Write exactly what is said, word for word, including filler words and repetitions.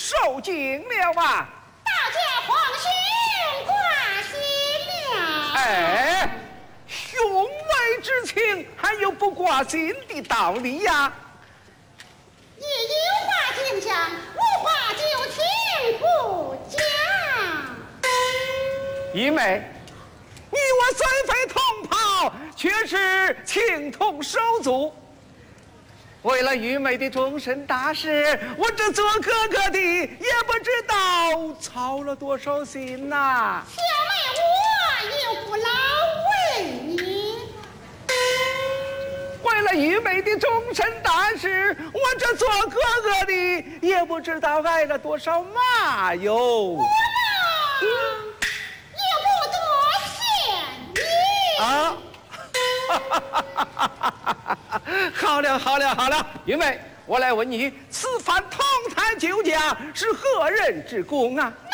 受惊了啊！ 大家皇兄挂心了。 哎，兄妹之情还有不挂心的道理呀？ 你有话请讲，无话就请不讲。 姨妹，你我虽非同袍，却是情同手足。为了玉妹的终身大事，我这做哥哥的也不知道操了多少心呐、 小妹我又不劳为你。 为了玉妹的终身大事，我这做哥哥的也不知道挨了多少骂哟。 我嘛，也不多谢你。 啊！好了好了好了，玉妹，我来问你，此番同台救驾是何人之功啊？